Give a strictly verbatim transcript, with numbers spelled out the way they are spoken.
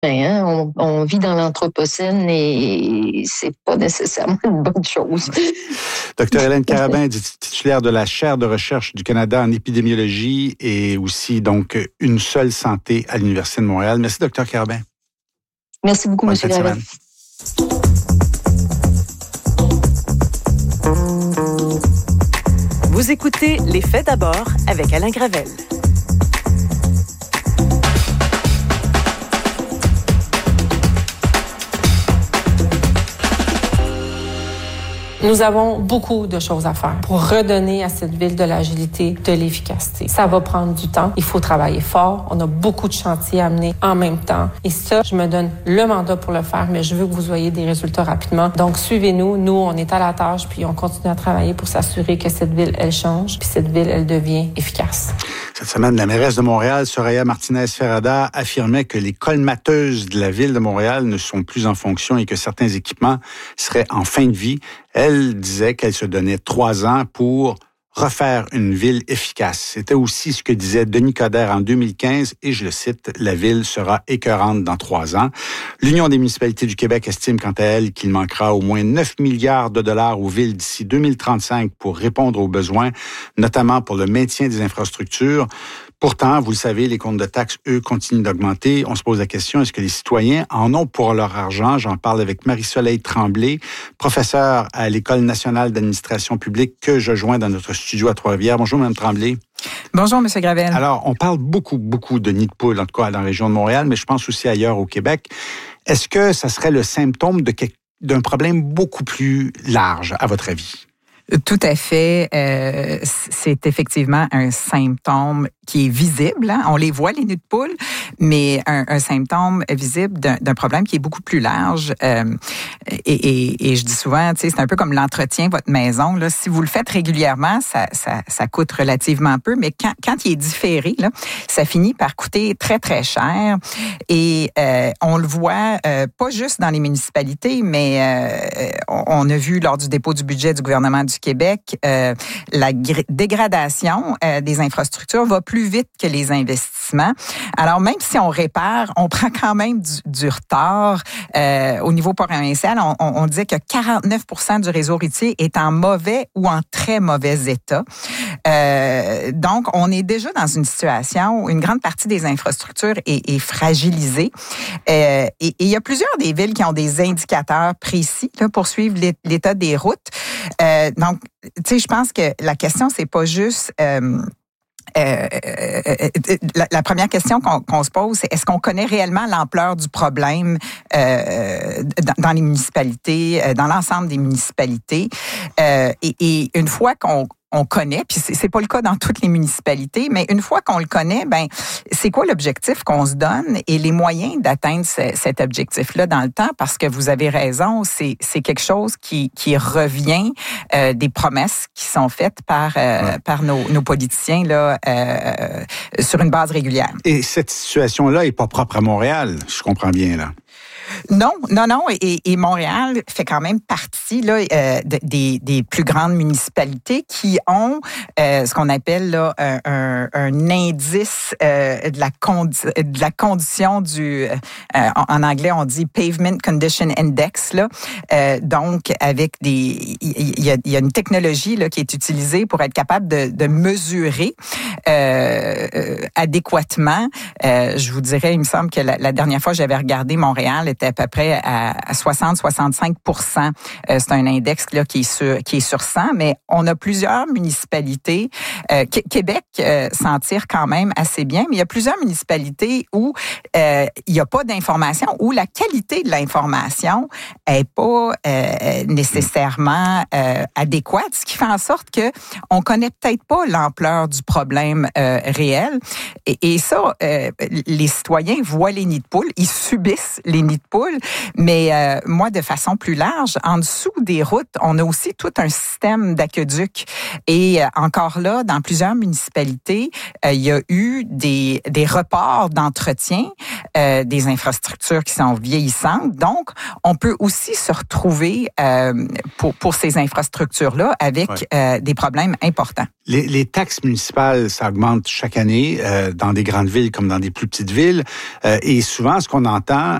Hein? On, on vit dans l'anthropocène et c'est pas nécessairement une bonne chose. Docteur Hélène Carabin, titulaire de la chaire de recherche du Canada en épidémiologie et aussi donc Une seule santé à l'Université de Montréal. Merci, Docteur Carabin. Merci beaucoup, M. Gravel. Vous écoutez Les Faits d'abord avec Alain Gravel. Nous avons beaucoup de choses à faire pour redonner à cette ville de l'agilité, de l'efficacité. Ça va prendre du temps. Il faut travailler fort. On a beaucoup de chantiers à mener en même temps. Et ça, je me donne le mandat pour le faire, mais je veux que vous ayez des résultats rapidement. Donc, suivez-nous. Nous, on est à la tâche, puis on continue à travailler pour s'assurer que cette ville, elle change, puis cette ville, elle devient efficace. Cette semaine, la mairesse de Montréal, Soraya Martinez-Ferrada, affirmait que les colmateuses de la ville de Montréal ne sont plus en fonction et que certains équipements seraient en fin de vie. Elle disait qu'elle se donnait trois ans pour refaire une ville efficace. C'était aussi ce que disait Denis Coderre en deux mille quinze, et je le cite, « La ville sera écœurante dans trois ans ». L'Union des municipalités du Québec estime quant à elle qu'il manquera au moins neuf milliards de dollars aux villes d'ici deux mille trente-cinq pour répondre aux besoins, notamment pour le maintien des infrastructures. Pourtant, vous le savez, les comptes de taxes, eux, continuent d'augmenter. On se pose la question, est-ce que les citoyens en ont pour leur argent? J'en parle avec Marie-Soleil Tremblay, professeure à l'École nationale d'administration publique que je joins dans notre studio à Trois-Rivières. Bonjour, Mme Tremblay. Bonjour, M. Gravel. Alors, on parle beaucoup, beaucoup de nids de poules, en tout cas dans la région de Montréal, mais je pense aussi ailleurs au Québec. Est-ce que ça serait le symptôme de, d'un problème beaucoup plus large, à votre avis? Tout à fait. Euh, c'est effectivement un symptôme qui est visible. Hein? On les voit, les nids de poules, mais un, un symptôme visible d'un, d'un problème qui est beaucoup plus large. Euh, et, et, et je dis souvent, tu sais, c'est un peu comme l'entretien de votre maison. Là. Si vous le faites régulièrement, ça, ça, ça coûte relativement peu, mais quand, quand il est différé, là, ça finit par coûter très, très cher. Et euh, on le voit euh, pas juste dans les municipalités, mais euh, on, on a vu lors du dépôt du budget du gouvernement du Québec, euh, la gr- dégradation euh, des infrastructures va plus vite que les investissements. Alors, même si on répare, on prend quand même du, du retard. Euh, au niveau provincial, on, on, on disait que quarante-neuf pour cent du réseau routier est en mauvais ou en très mauvais état. Euh, donc, on est déjà dans une situation où une grande partie des infrastructures est, est fragilisée. Euh, et il y a plusieurs des villes qui ont des indicateurs précis là, pour suivre l'état des routes. Euh, donc, tu sais, je pense que la question, c'est pas juste... Euh, Euh, la, la première question qu'on, qu'on se pose, c'est est-ce qu'on connaît réellement l'ampleur du problème euh, dans, dans les municipalités, dans l'ensemble des municipalités? Euh, et, et une fois qu'on on connaît, puis c'est, c'est pas le cas dans toutes les municipalités, mais une fois qu'on le connaît, ben c'est quoi l'objectif qu'on se donne et les moyens d'atteindre ce, cet objectif-là dans le temps? Parce que vous avez raison, c'est, c'est quelque chose qui, qui revient euh, des promesses qui sont faites par, euh, ouais. par nos, nos politiciens là, euh, sur une base régulière. Et cette situation-là est pas propre à Montréal, je comprends bien, là. Non, non, non. Et, et Montréal fait quand même partie là, euh, de, des, des plus grandes municipalités qui ont euh, ce qu'on appelle là, un, un, un indice euh, de, la condi- de la condition du... Euh, en, en anglais, on dit Pavement Condition Index. Là. Euh, donc, avec des... Il y a, y a une technologie là, qui est utilisée pour être capable de, de mesurer euh, euh, adéquatement. Euh, je vous dirais, il me semble que la, la dernière fois que j'avais regardé Montréal était à peu près à soixante à soixante-cinq pour cent. Euh, c'est un index là, qui, est sur, qui est sur cent, mais on a plusieurs municipalités. Euh, Québec euh, s'en tire quand même assez bien, mais il y a plusieurs municipalités où euh, il n'y a pas d'information, où la qualité de l'information n'est pas euh, nécessairement euh, adéquate, ce qui fait en sorte qu'on ne connaît peut-être pas l'ampleur du problème euh, réel. Et, et ça, euh, les citoyens voient les nids de poules, ils subissent les nids de poules, mais euh, moi, de façon plus large, en dessous des routes, on a aussi tout un système d'aqueduc Et euh, encore là, dans plusieurs municipalités, euh, il y a eu des, des reports d'entretien euh, des infrastructures qui sont vieillissantes. Donc, on peut aussi se retrouver euh, pour, pour ces infrastructures-là avec ouais. euh, des problèmes importants. Les, les taxes municipales, ça augmente chaque année euh, dans des grandes villes comme dans des plus petites villes. Euh, et souvent, ce qu'on entend